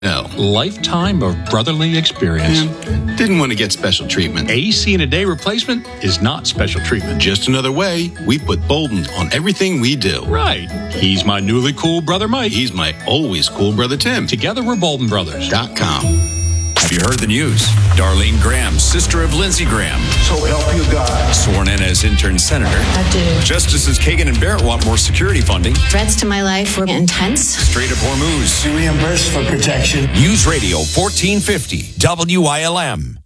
No. Lifetime of brotherly experience. Didn't want to get special treatment. AC in a day replacement is not special treatment. Just another way we put Bolden on everything we do. Right. He's my newly cool brother Mike. He's my always cool brother Tim. Together we're Bolden Brothers. .com. Have you heard the news? Darlene Graham, sister of Lindsey Graham, So help you God. sworn in as intern senator. I do. Justices Kagan and Barrett want more security funding. Threats to my life were intense. Strait of Hormuz. Reimbursed for protection. News Radio 1450 WILM.